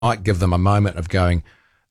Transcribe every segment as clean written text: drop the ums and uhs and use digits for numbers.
might give them a moment of going,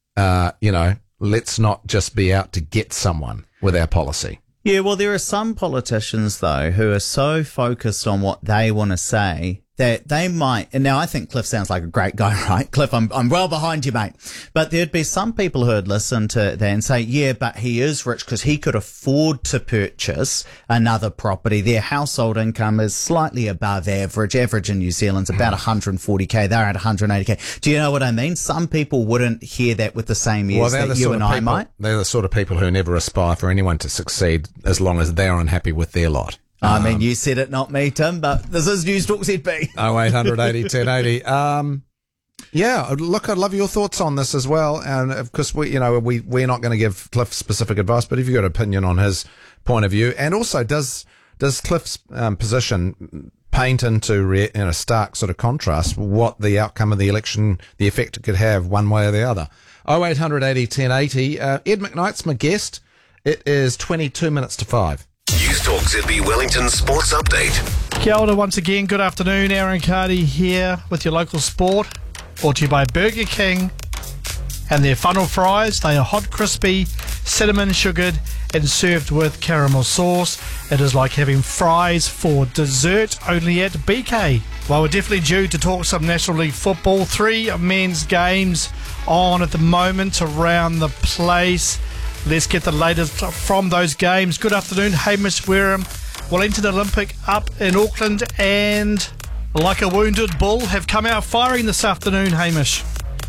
let's not just be out to get someone with our policy. Yeah, well, there are some politicians, though, who are so focused on what they want to say that they might, and now I think Cliff sounds like a great guy, right? Cliff, I'm well behind you, mate. But there'd be some people who'd listen to that and say, yeah, but he is rich because he could afford to purchase another property. Their household income is slightly above average. Average in New Zealand's about 140k. They're at 180k. Do you know what I mean? Some people wouldn't hear that with the same ears that you and I might. They're the sort of people who never aspire for anyone to succeed as long as they're unhappy with their lot. I mean, you said it, not me, Tim, but this is News Talk ZB. 0800 80 1080. Yeah, look, I'd love your thoughts on this as well. And of course, we're not going to give Cliff specific advice, but if you've got an opinion on his point of view, and also does Cliff's position paint into stark sort of contrast what the outcome of the election, the effect it could have one way or the other. 0800 80 1080. Ed McKnight's my guest. It is 22 minutes to 5. News Talk ZB Wellington Sports Update. Kia ora once again. Good afternoon. Aaron Cardi here with your local sport. Brought to you by Burger King and their funnel fries. They are hot, crispy, cinnamon sugared and served with caramel sauce. It is like having fries for dessert only at BK. Well, we're definitely due to talk some National League football. 3 men's games on at the moment around the place. Let's get the latest from those games. Good afternoon, Hamish Wareham. Wellington Olympic up in Auckland and like a wounded bull have come out firing this afternoon, Hamish.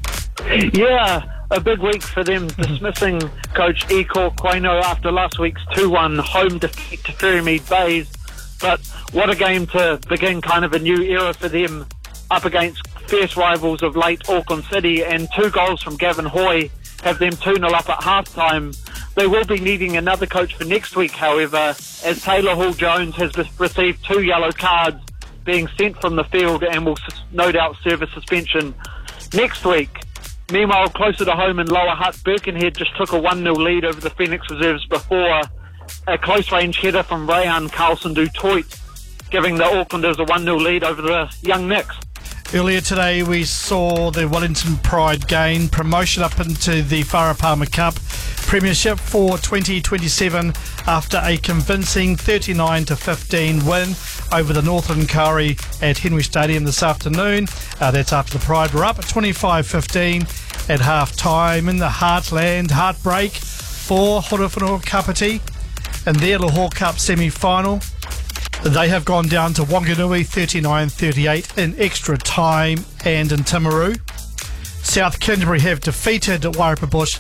Yeah, a big week for them, dismissing coach Iko Quaino after last week's 2-1 home defeat to Ferrymead Bays. But what a game to begin kind of a new era for them up against fierce rivals of late Auckland City, and 2 goals from Gavin Hoy have them 2-0 up at half-time. They will be needing another coach for next week, however, as Taylor Hall-Jones has received 2 yellow cards, being sent from the field and will no doubt serve a suspension next week. Meanwhile, closer to home in Lower Hutt, Birkenhead just took a 1-0 lead over the Phoenix Reserves before a close-range header from Rayan Carlson du Toit, giving the Aucklanders a 1-0 lead over the Young Knicks. Earlier today, we saw the Wellington Pride gain promotion up into the Farah Palmer Cup Premiership for 2027 after a convincing 39-15 win over the Northern Kauri at Henry Stadium this afternoon. That's after the Pride were up at 25-15 at half-time in the Heartland. Heartbreak for Horowhenua Kapiti in their Lahore Cup semi-final. They have gone down to Wanganui 39-38 in extra time, and in Timaru, South Canterbury have defeated Wairapa Bush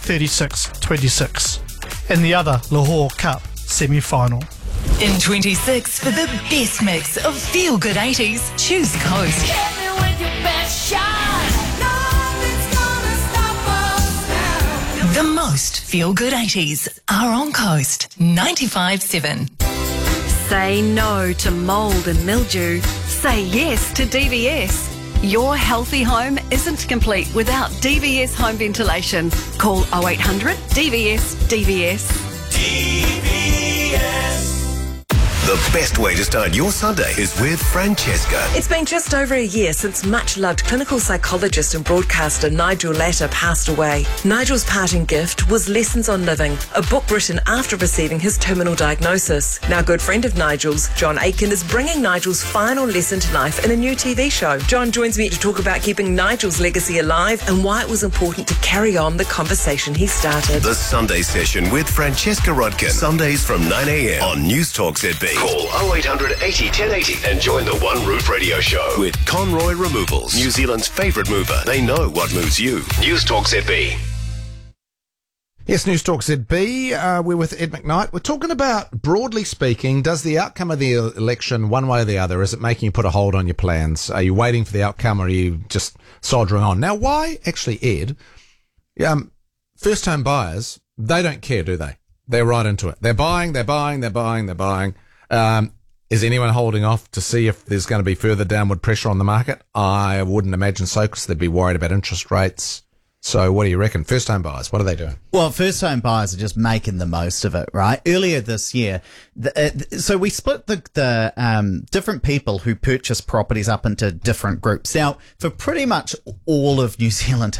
36-26 in the other Lahore Cup semi-final. In 26, for the best mix of feel-good 80s, choose Coast. The most feel-good 80s are on Coast 95.7. Say no to mould and mildew. Say yes to DVS. Your healthy home isn't complete without DVS home ventilation. Call 0800 DVS DVS. The best way to start your Sunday is with Francesca. It's been just over a year since much-loved clinical psychologist and broadcaster Nigel Latta passed away. Nigel's parting gift was Lessons on Living, a book written after receiving his terminal diagnosis. Now, a good friend of Nigel's, John Aitken, is bringing Nigel's final lesson to life in a new TV show. John joins me to talk about keeping Nigel's legacy alive and why it was important to carry on the conversation he started. The Sunday Session with Francesca Rodkin. Sundays from 9 a.m. on News Talk ZB. Call 0800 80 1080 and join the One Roof Radio Show with Conroy Removals, New Zealand's favourite mover. They know what moves you. News Talk ZB. Yes, News Talk ZB. We're with Ed McKnight. We're talking about, broadly speaking, does the outcome of the election, one way or the other, is it making you put a hold on your plans? Are you waiting for the outcome, or are you just soldiering on? Now, why, actually, Ed, first-home buyers, they don't care, do they? They're right into it. They're buying. Is anyone holding off to see if there's going to be further downward pressure on the market? I wouldn't imagine so, because they'd be worried about interest rates So what do you reckon? First home buyers, what are they doing? Well, first-home buyers are just making the most of it, right? Earlier this year, so we split the different people who purchase properties up into different groups. Now, for pretty much all of New Zealand